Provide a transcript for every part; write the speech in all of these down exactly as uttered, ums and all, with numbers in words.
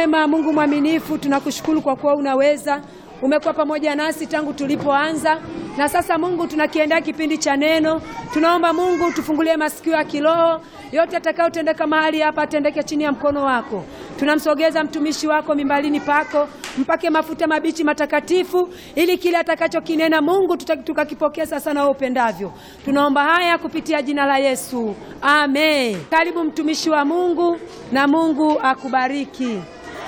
mwema, Mungu mwaminifu, tunakushukuru kwa kuwa unaweza. Umekuwa pamoja nasi tangu tulipoanza. Na sasa Mungu, tunakiendea kipindi cha neno. Tunaomba Mungu tufungulie masikio ya kiroho. Yote atakayotendeka mahali hapa atendeke chini ya mkono wako. Tunamsogeza mtumishi wako mimbalini pako, mpake mafuta mabichi matakatifu, ili kile atakachokinena Mungu tukakipokea sasa na upendavyo. Tunaomba haya kupitia jina la Yesu. Amen. Karibu mtumishi wa Mungu, na Mungu akubariki.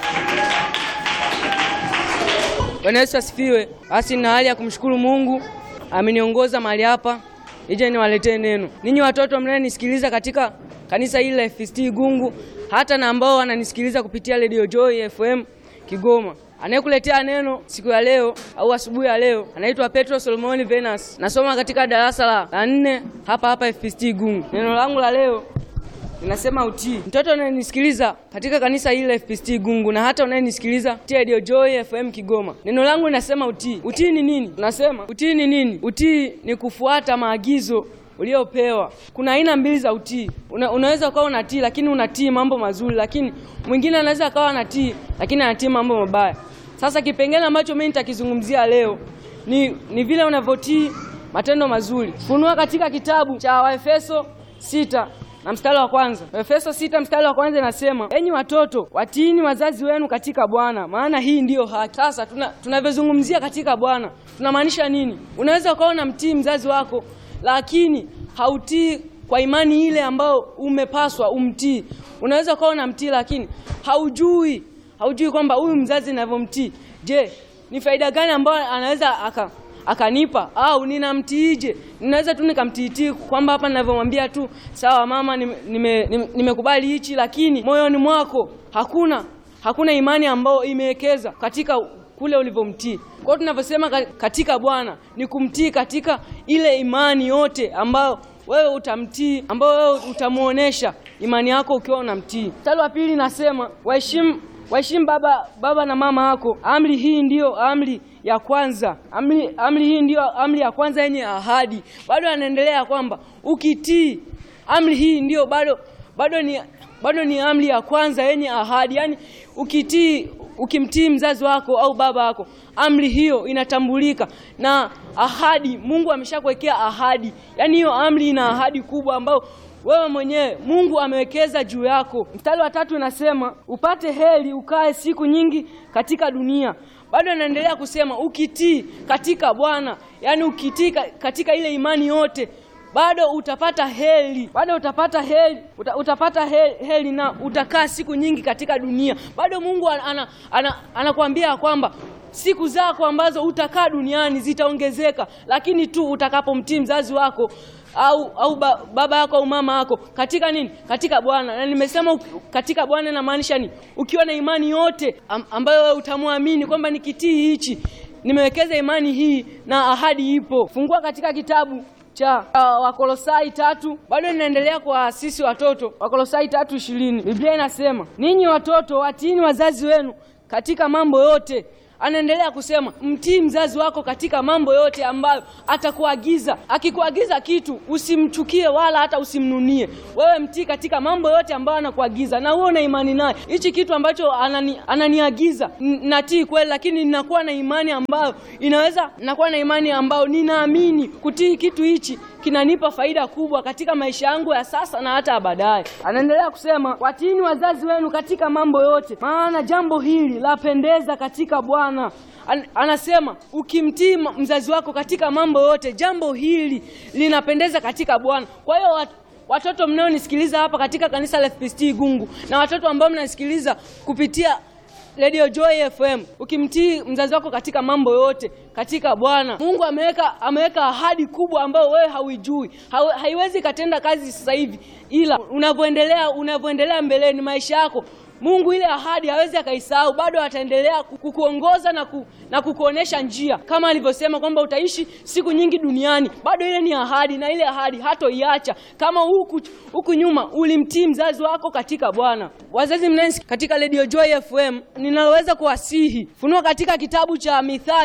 Bwana Yesu asifiwe. Basi na hali ya kumshukuru Mungu ameniongoza mahali hapa ije niwaletee neno. Ninyi watoto mnanisikiliza katika kanisa hili la F S T Gungu, hata na ambao wananisikiliza kupitia Radio Joy F M Kigoma. Anayekuletea neno siku ya leo au asubuhi ya leo anaitwa Petro Solomon Venus. Nasoma katika darasa la nne hapa hapa F S T Gungu. Neno langu la leo ninasema utii. Mtoto unayenisikiliza katika kanisa hili la F S T Gungu na hata unayenisikiliza kupitia Radio Joy F M Kigoma, neno langu linasema utii. Utii ni nini? Nasema utii ni nini? Utii ni kufuata maagizo uliopewa. Kuna aina mbili za utii. Una, unaweza ukawa unatii lakini unatii mambo mazuri, lakini mwingine anaweza akawa anatii lakini anatii mambo mabaya. Sasa kipengele ambacho mimi nitakizungumzia leo ni ni vile unavyotii matendo mazuri. Funua katika kitabu cha Waefeso sita na mstari wa kwanza. Efeso sita mstari wa kwanza inasema, enyi watoto watiini wazazi wenu katika Bwana, maana hii ndiyo haki. Sasa tuna tunavyozungumzia katika Bwana tunamaanisha nini? Unaweza ukaona mtii mzazi wako lakini hautii kwa imani ile ambayo umepaswa umtii. Unaweza ukaona mtii lakini haujui haujui kwamba huyu mzazi ninavyomtii, je, ni faida gani ambayo anaweza aka akanipa, au ninamtiije? Ninaweza tu nikamtiitii kwamba hapa ninavyomwambia tu sawa mama nimekubali nime, nime hichi, lakini moyoni mwako hakuna hakuna imani ambayo imewekeza katika kule ulivyomtii. Kwa hiyo tunavyosema katika Bwana ni kumtii katika ile imani yote ambayo wewe utamtii, ambayo wewe utamuonesha imani yako ukiwa unamtii. Mstari wa pili nasema, waheshimu waheshimu baba baba na mama yako. Amri hii ndiyo amri ya kwanza. Amri, amri hii ndiyo amri ya kwanza yenye ahadi. Bado anaendelea kwamba ukitii amri hii ndiyo bado bado ni bado ni amri ya kwanza yenye ahadi. Yaani ukitii ukimtii mzazi wako au baba wako, amri hiyo inatambulika na ahadi. Mungu ameshakuwekea ahadi. Yaani hiyo amri ina ahadi kubwa ambayo wewe mwenyewe Mungu amewekeza juu yako. Mstari wa tatu unasema, upate heri ukae siku nyingi katika dunia. Bado anaendelea kusema ukitii katika Bwana, yani ukitii katika ile imani yote, bado utapata heri. Bado utapata heri, uta, utapata heri, heri na utakaa siku nyingi katika dunia. Bado Mungu ana, ana, anakuambia kwamba siku zako ambazo utakaa duniani zitaongezeka, lakini tu utakapomtii mzazi wako au au ba, baba yako au mama yako katika nini? Katika Bwana. Na nimesema katika Bwana na maanisha ni ukiwa na imani yote am, ambayo wewe utamwamini kwamba nikitii hichi nimewekeza imani hii na ahadi ipo. Fungua katika kitabu cha uh, Wakolosai tatu. Bado ninaendelea kwa sisi watoto. Wakolosai tatu ishirini. Biblia inasema, ninyi watoto watiini wazazi wenu katika mambo yote. Anaendelea kusema mtii mzazi wako katika mambo yote ambayo atakuagiza. Akikuagiza kitu usimchukie wala hata usimnunie. Wewe mtii katika mambo yote ambayo anakuagiza na uone imani naye. Hichi kitu ambacho anani, ananiagiza natii kweli, lakini ninakuwa na imani ambayo inaweza nakuwa na imani ambayo ninaamini kutii kitu hichi kinanipa faida kubwa katika maisha yangu ya sasa na hata baadaye. Anaendelea kusema, watiini wazazi wenu katika mambo yote, maana jambo hili lapendeza katika Bwana. An, anasema ukimtii mzazi wako katika mambo yote, jambo hili linapendeza katika Bwana. Kwa hiyo wat, watoto mnaonisikiliza hapa katika kanisa la F S T Gungu na watoto ambao mnanisikiliza kupitia Radio Joy F M, ukimtii mzazi wako katika mambo yote katika Bwana, Mungu ameweka ameweka ahadi kubwa ambayo wewe hauijui. Ha, haiwezi katenda kazi sasa hivi, ila unavyoendelea unavyoendelea mbeleni maisha yako, Mungu ile ahadi hawezi akaisahau. Bado ataendelea kukuongoza na ku, na kukuonesha njia, kama alivyosema kwamba utaishi siku nyingi duniani. Bado ile ni ahadi, na ile ahadi hatoiacha. Kama huku huku nyuma ulimtii mzazi wako katika Bwana. Wazazi mnensi katika Radio Joy F M, ninaweza kuwasihi, funua katika kitabu cha Mithali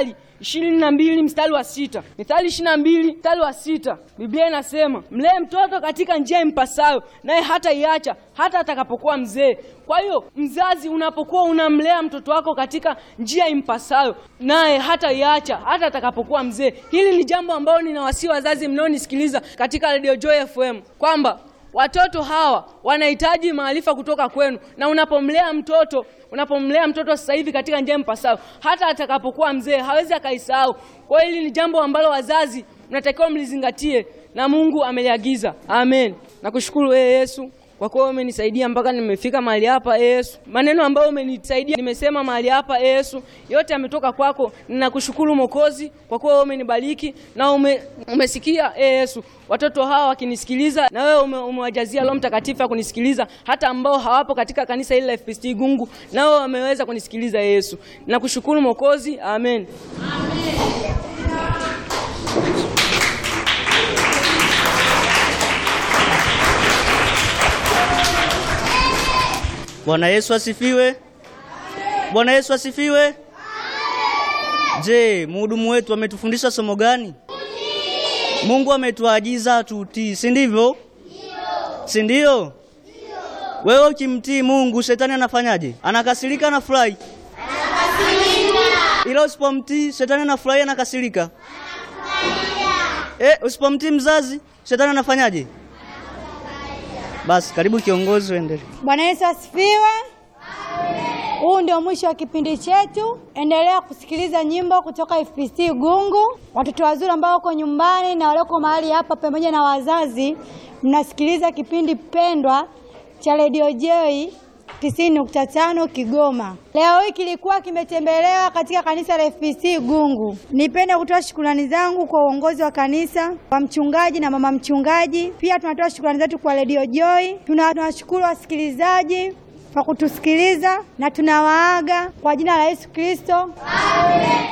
ishirini na mbili mstari wa sita. Mithali ishirini na mbili mstari wa sita. Biblia inasema, mlee mtoto katika njia impasayo, naye hata iacha hata atakapokuwa mzee. Kwa hiyo mzazi, unapokuwa unamlea mtoto wako katika njia impasayo, naye hata iacha hata atakapokuwa mzee. Hili ni jambo ambalo ninawasihi wazazi mnaonisikiliza katika Radio Joy F M kwamba watoto hawa wanahitaji maarifa kutoka kwenu, na unapomlea mtoto unapomlea mtoto sasa hivi katika njia impasayo, hata atakapokuwa mzee hawezi akaisahau. Kwa hiyo hili ni jambo ambalo wazazi mnatakiwa mlizingatie na Mungu ameliagiza. Amen. Nakushukuru wewe Yesu kwa kuwa umenisaidia mpaka nimefika mahali hapa Yesu. Maneno ambayo umenisaidia nimesema mahali hapa Yesu, yote yametoka kwako. Ninakushukuru Mwokozi kwa kuwa umenibariki na ume, umesikia Yesu. Watoto hawa wakinisikiliza, na wewe ume, umewajazia Roho Mtakatifu kunisikiliza, hata ambao hawapo katika kanisa hili la F P C T Gungu, na wao wameweza kunisikiliza Yesu. Ninakushukuru Mwokozi. Amen. Amen. Bwana Yesu asifiwe. Bwana Yesu asifiwe. Je, mhudumu wetu ametufundisha somo gani? Mungu ametuagiza tutii, si ndivyo? Si ndio? Wewe ukimtii Mungu, shetani anafanyaje? Anakasirika, anafurahi? Anakasirika. Ila usipomtii, shetani anafurahi, anakasirika? Eh, usipomtii mzazi, shetani anafanyaje? Basi karibu kiongozi, uendelee. Bwana Yesu asifiwe. Huu ndio mwisho wa kipindi chetu. Endelea kusikiliza nyimbo kutoka F P C T Gungu. Watoto wazuri ambao wako nyumbani na walioko mahali hapa pamoja na wazazi, mnasikiliza kipindi pendwa cha Radio Joy tisini nukta tano Kigoma. Leo hii kilikuwa kimetembelewa katika kanisa la F P C T Gungu. Nipende kutoa shukrani zangu kwa uongozi wa kanisa, kwa mchungaji na mama mchungaji. Pia tunatoa shukrani zetu kwa Radio Joy. Tunawashukuru wasikilizaji kwa kutusikiliza na tunawaaga kwa jina la Yesu Kristo. Amen.